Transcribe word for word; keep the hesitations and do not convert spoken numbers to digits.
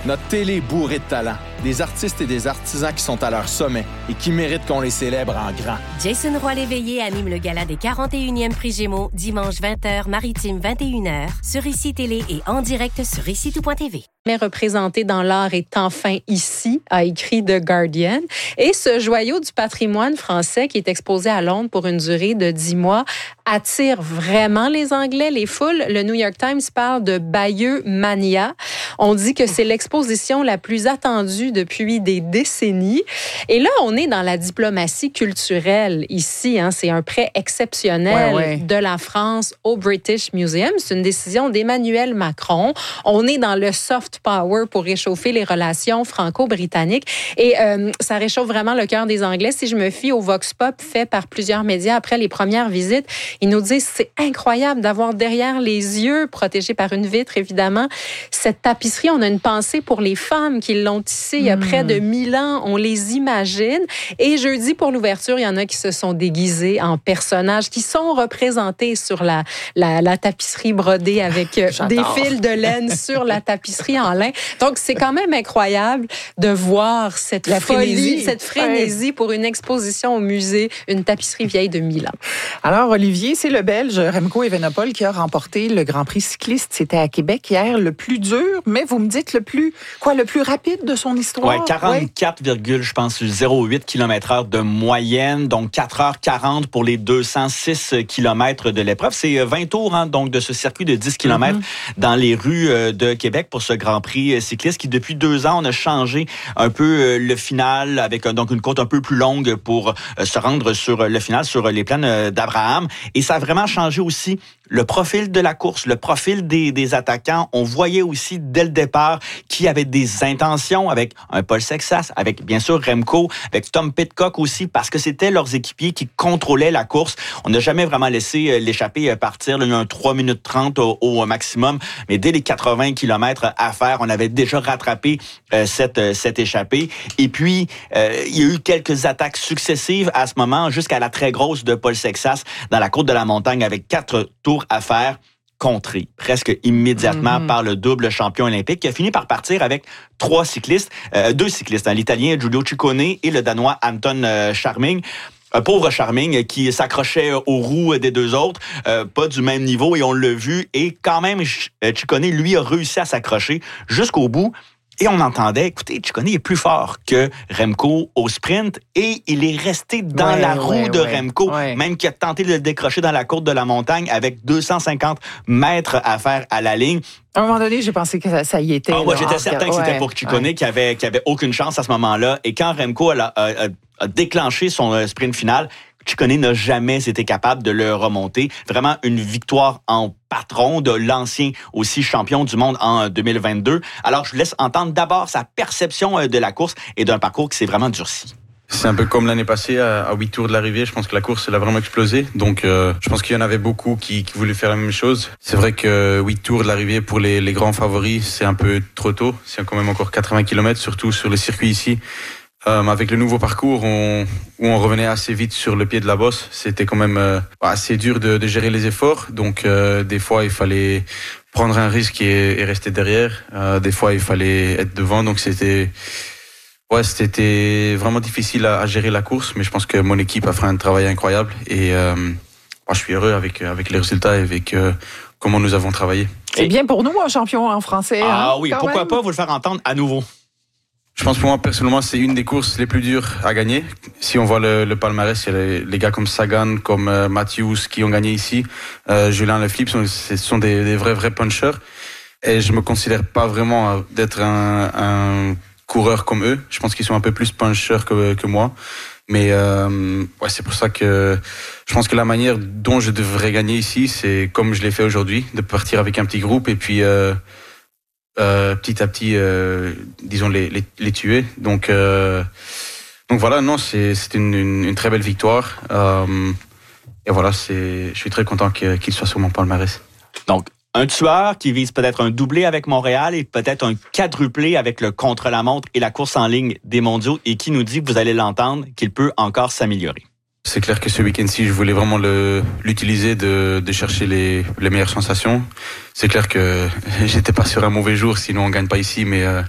Notre télé est bourrée de talent. Des artistes et des artisans qui sont à leur sommet et qui méritent qu'on les célèbre en grand. Jason Roy-Léveillé anime le gala des quarante et unième Prix Gémeaux, dimanche vingt heures, Maritime vingt et une heures, sur Ici Télé et en direct sur ici tout point t v. Mais représenté dans l'art est enfin ici, a écrit The Guardian. Et ce joyau du patrimoine français qui est exposé à Londres pour une durée de dix mois attire vraiment les Anglais, les foules. Le New York Times parle de Bayeux Mania. On dit que c'est l'exposition la plus attendue depuis des décennies. Et là, on est dans la diplomatie culturelle ici. Hein. C'est un prêt exceptionnel ouais, ouais. de la France au British Museum. C'est une décision d'Emmanuel Macron. On est dans le soft power pour réchauffer les relations franco-britanniques. Et euh, ça réchauffe vraiment le cœur des Anglais. Si je me fie au Vox Pop fait par plusieurs médias après les premières visites, ils nous disent c'est incroyable d'avoir derrière les yeux, protégés par une vitre évidemment, cette tapisserie. On a une pensée pour les femmes qui l'ont tissée il y a près de mille ans. On les imagine. Et jeudi, pour l'ouverture, il y en a qui se sont déguisés en personnages, qui sont représentés sur la, la, la tapisserie brodée avec des fils de laine sur la tapisserie en lin. Donc, c'est quand même incroyable de voir cette la folie, frénésie. cette frénésie ouais. pour une exposition au musée, une tapisserie vieille de mille ans. Alors, Olivier, c'est le Belge Remco Evenepoel qui a remporté le Grand Prix cycliste. C'était à Québec hier, le plus dur, mais vous me dites le plus, quoi, le plus rapide de son histoire? Oui, quarante-quatre, ouais. je pense, zéro huit kilomètres heure de moyenne, donc quatre heures quarante pour les deux cent six kilomètres de l'épreuve. C'est vingt tours, hein, donc, de ce circuit de dix kilomètres mm-hmm. dans les rues de Québec pour ce Grand Prix cycliste qui, depuis deux ans, on a changé un peu le final avec donc une côte un peu plus longue pour se rendre sur le final, sur les plaines d'Abraham. Et ça a vraiment changé aussi le profil de la course, le profil des, des attaquants. On voyait aussi dès le départ qui avait des intentions avec un Paul Sexas, avec bien sûr Remco, avec Tom Pidcock aussi, parce que c'était leurs équipiers qui contrôlaient la course. On n'a jamais vraiment laissé l'échappée partir. Là, il y a un trois minutes trente au, au maximum, mais dès les quatre-vingts kilomètres à faire, on avait déjà rattrapé euh, cette, cette échappée. Et puis, euh, il y a eu quelques attaques successives à ce moment, jusqu'à la très grosse de Paul Sexas dans la côte de la montagne avec quatre tours à faire, contré presque immédiatement mm-hmm. par le double champion olympique qui a fini par partir avec trois cyclistes, euh, deux cyclistes, hein, l'Italien Giulio Ciccone et le Danois Anton euh, Charming. Un pauvre Charming qui s'accrochait aux roues des deux autres, euh, pas du même niveau, et on l'a vu. Et quand même, Ciccone, lui, a réussi à s'accrocher jusqu'au bout. Et on entendait, écoutez, Ciccone est plus fort que Remco au sprint et il est resté dans ouais, la roue ouais, de ouais, Remco, ouais. même qu'il a tenté de le décrocher dans la côte de la montagne avec deux cent cinquante mètres à faire à la ligne. À un moment donné, j'ai pensé que ça, ça y était. Ah, moi, j'étais certain que c'était ouais, pour Ciccone ouais. qui avait, qui avait aucune chance à ce moment-là. Et quand Remco a, a, a, a déclenché son sprint final, Ciccone n'a jamais été capable de le remonter. Vraiment une victoire en patron de l'ancien aussi champion du monde en deux mille vingt-deux. Alors, je vous laisse entendre d'abord sa perception de la course et d'un parcours qui s'est vraiment durci. C'est un peu comme l'année passée, à huit tours de l'arrivée. Je pense que la course, elle a vraiment explosé. Donc, euh, je pense qu'il y en avait beaucoup qui, qui voulaient faire la même chose. C'est vrai que huit tours de l'arrivée pour les, les grands favoris, c'est un peu trop tôt. C'est quand même encore quatre-vingts kilomètres, surtout sur les circuits ici. Euh, avec le nouveau parcours, on, où on revenait assez vite sur le pied de la bosse, c'était quand même euh, assez dur de, de gérer les efforts. Donc, euh, des fois, il fallait prendre un risque et, et rester derrière. Euh, des fois, il fallait être devant. Donc, c'était, ouais, c'était vraiment difficile à, à gérer la course. Mais je pense que mon équipe a fait un travail incroyable. Et euh, moi, je suis heureux avec, avec les résultats et avec euh, comment nous avons travaillé. C'est bien pour nous, un champion en français. Ah hein, oui, pourquoi même. pas vous le faire entendre à nouveau? Je pense pour moi, personnellement, c'est une des courses les plus dures à gagner. Si on voit le, le palmarès, il y a les, les gars comme Sagan, comme euh, Matthews qui ont gagné ici. Euh, Julien Leflip, ce sont des, des vrais, vrais punchers. Et je me considère pas vraiment d'être un, un coureur comme eux. Je pense qu'ils sont un peu plus punchers que, que moi. Mais euh, ouais, c'est pour ça que je pense que la manière dont je devrais gagner ici, c'est comme je l'ai fait aujourd'hui, de partir avec un petit groupe et puis... Euh, Euh, petit à petit, euh, disons, les, les, les tuer. Donc, euh, donc voilà, non, c'est, c'est une, une, une très belle victoire. Euh, et voilà, c'est, je suis très content qu'il, qu'il soit sur mon palmarès. Donc, un tueur qui vise peut-être un doublé avec Montréal et peut-être un quadruplé avec le contre-la-montre et la course en ligne des mondiaux et qui nous dit, vous allez l'entendre, qu'il peut encore s'améliorer. C'est clair que ce week-end-ci, je voulais vraiment le, l'utiliser, de, de chercher les, les meilleures sensations. C'est clair que j'étais pas sur un mauvais jour, sinon on gagne pas ici, mais euh,